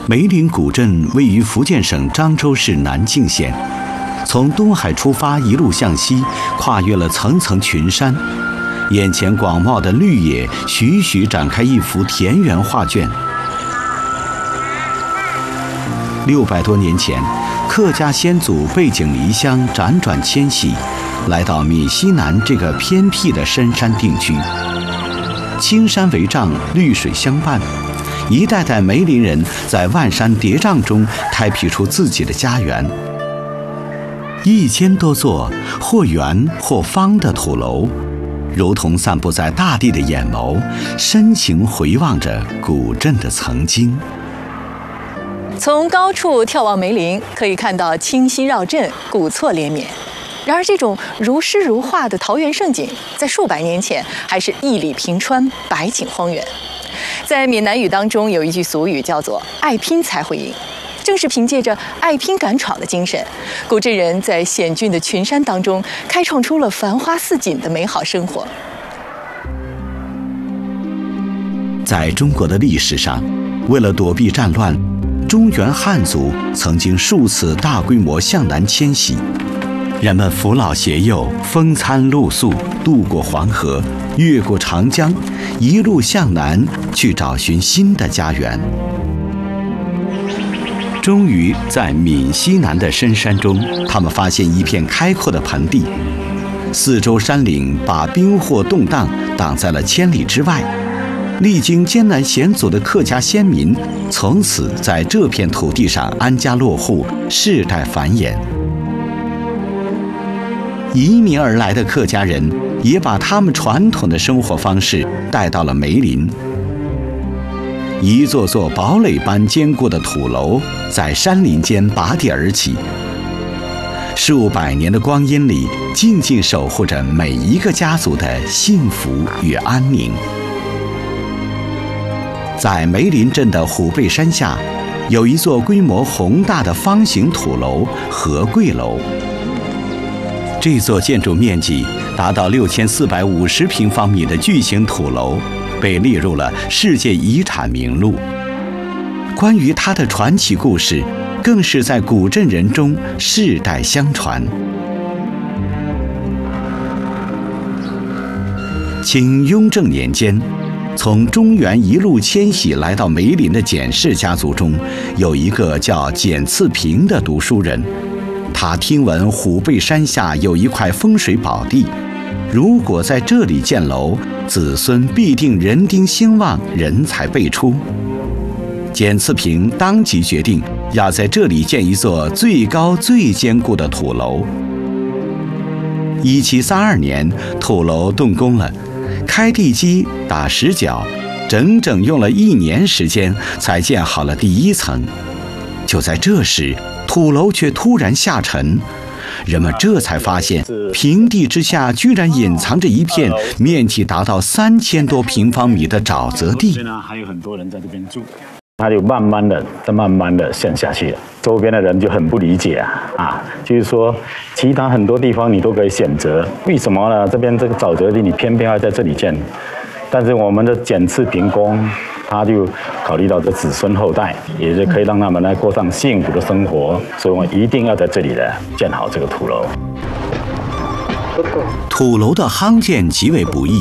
梅林古镇位于福建省漳州市南靖县，从东海出发，一路向西，跨越了层层群山，眼前广袤的绿野徐徐展开一幅田园画卷。600多年前，客家先祖背井离乡，辗转迁徙，来到闽西南这个偏僻的深山定居。青山为障，绿水相伴，一代代梅林人在万山叠嶂中开辟出自己的家园。1000多座或圆或方的土楼，如同散布在大地的眼眸，深情回望着古镇的曾经。 从高处眺望梅林，可以看到清溪绕镇，古厝连绵。然而，这种如诗如画的桃源胜景，在数百年前还是一里平川，百顷荒原。在闽南语当中有一句俗语叫做“爱拼才会赢”，正是凭借着爱拼敢闯的精神，古镇人在险峻的群山当中开创出了繁花似锦的美好生活。 在中国的历史上，为了躲避战乱，中原汉族曾经数次大规模向南迁徙，人们扶老携幼，风餐露宿，渡过黄河，越过长江，一路向南去找寻新的家园。终于在闽西南的深山中，他们发现一片开阔的盆地，四周山岭把兵祸动荡挡在了千里之外。历经艰难险阻的客家先民，从此在这片土地上安家落户，世代繁衍。移民而来的客家人也把他们传统的生活方式带到了梅林。一座座堡垒般坚固的土楼在山林间拔地而起，数百年的光阴里，静静守护着每一个家族的幸福与安宁。在梅林镇的虎背山下，有一座规模宏大的方形土楼——和贵楼。这座建筑面积达到6450平方米的巨型土楼，被列入了世界遗产名录。关于它的传奇故事，更是在古镇人中世代相传。清雍正年间，从中原一路迁徙来到梅林的简氏家族中，有一个叫简次平的读书人。他听闻虎背山下有一块风水宝地，如果在这里建楼，子孙必定人丁兴旺，人才辈出。简次平当即决定要在这里建一座最高最坚固的土楼。1732年，土楼动工了，开地基、打石脚，整整用了1年时间才建好了第1层。就在这时，土楼却突然下沉，人们这才发现，平地之下居然隐藏着一片面积达到3000多平方米的沼泽地。 还有很多人在这边住，它就慢慢的陷下去了。周边的人就很不理解就是说，其他很多地方你都可以选择，为什么呢？这边这个沼泽地你偏偏要在这里建？但是我们的简次平公，他就考虑到这子孙后代，也是可以让他们来过上幸福的生活，所以我一定要在这里呢建好这个土楼。 土楼的夯建极为不易，